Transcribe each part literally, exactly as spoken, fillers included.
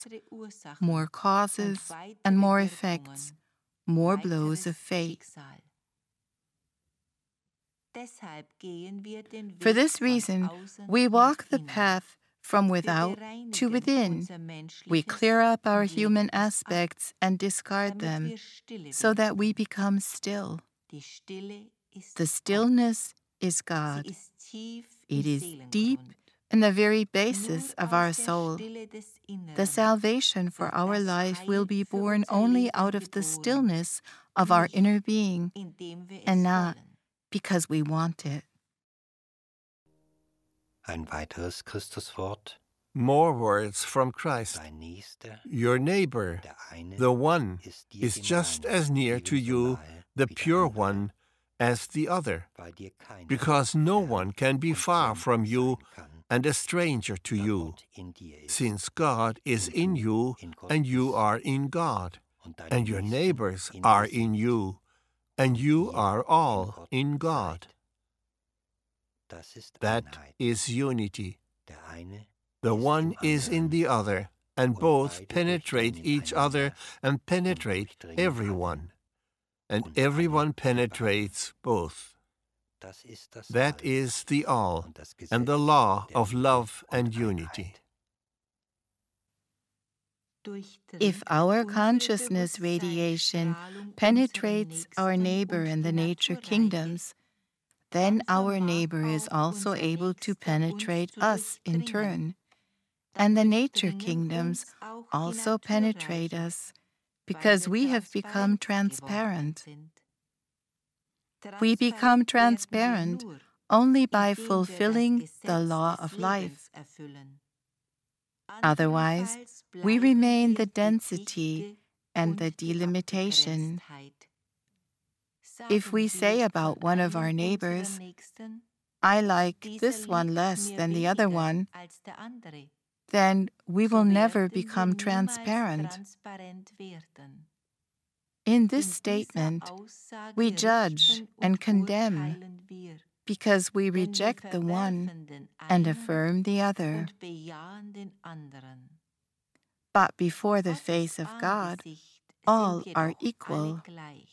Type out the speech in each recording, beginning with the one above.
more causes and more effects, more blows of fate. For this reason, we walk the path from without to within. We clear up our human aspects and discard them so that we become still. The stillness is God. It is deep in the very basis of our soul. The salvation for our life will be born only out of the stillness of our inner being and not because we want it. Ein weiteres Christuswort. More words from Christ. Your neighbor, the one, is just as near to you, the pure one, as the other, because no one can be far from you and a stranger to you, since God is in you and you are in God, and your neighbors are in you, and you are all in God. That is unity. The one is in the other, and both penetrate each other and penetrate everyone, and everyone penetrates both. That is the all, and the law of love and unity. If our consciousness radiation penetrates our neighbor and the nature kingdoms, then our neighbor is also able to penetrate us in turn, and the nature kingdoms also penetrate us, because we have become transparent. We become transparent only by fulfilling the law of life. Otherwise, we remain the density and the delimitation. If we say about one of our neighbors, "I like this one less than the other one," then we will never become transparent. In this statement, we judge and condemn because we reject the one and affirm the other. But before the face of God, all are equal.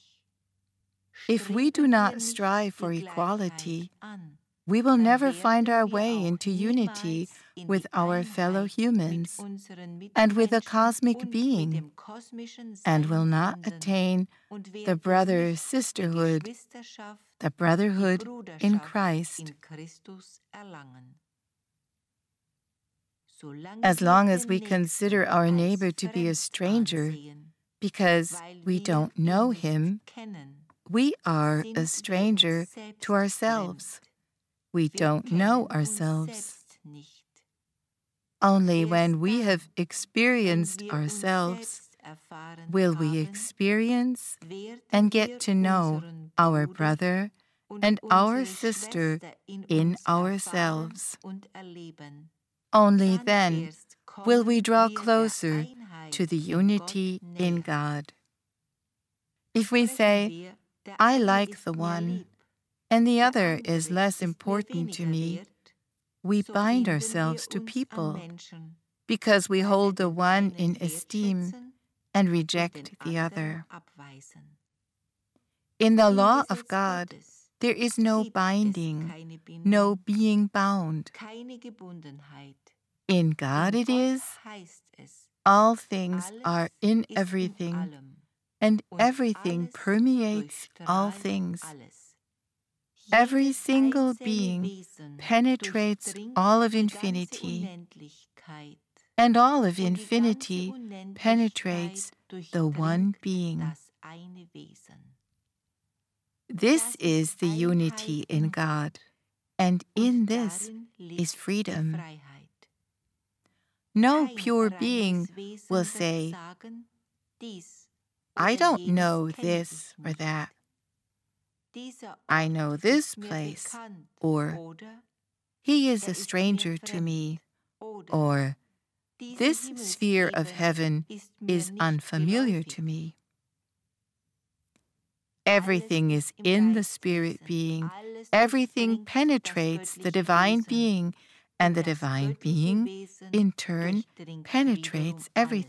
If we do not strive for equality, we will never find our way into unity with our fellow humans and with a cosmic being, and will not attain the brother-sisterhood, the brotherhood in Christ. As long as we consider our neighbor to be a stranger because we don't know him, we are a stranger to ourselves. We don't know ourselves. Only when we have experienced ourselves will we experience and get to know our brother and our sister in ourselves. Only then will we draw closer to the unity in God. If we say, "I like the one, and the other is less important to me," we bind ourselves to people because we hold the one in esteem and reject the other. In the law of God, there is no binding, no being bound. In God it is, all things are in everything, and everything permeates all things. Every single being penetrates all of infinity, and all of infinity penetrates the one being. This is the unity in God, and in this is freedom. No pure being will say, "I don't know this or that. I know this place," or "He is a stranger to me," or "This sphere of heaven is unfamiliar to me." Everything is in the spirit being. Everything penetrates the divine being and the divine being, in turn, penetrates everything.